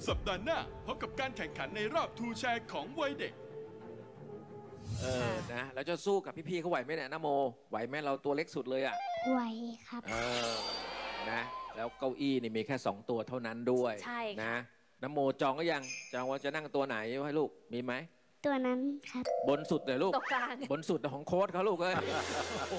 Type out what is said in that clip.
สัปดาห์หน้าพบกับการแข่งขันในรอบทูแชร์ของวัยเด็กนะแล้วจะสู้กับพี่ๆเขาไหวไหมเนี่ยนะโมไหวไหมเราตัวเล็กสุดเลยอ่ะไหวครับนะแล้วเก้าอี้นี่มีแค่2ตัวเท่านั้นด้วยใช่นะนะโมจองก็ยังจองว่าจะนั่งตัวไหนให้ลูกมีไหมตัวนั้นครับบนสุดเลยลูกตกกลางบนสุดของโค้ชเขาลูกเอ้ย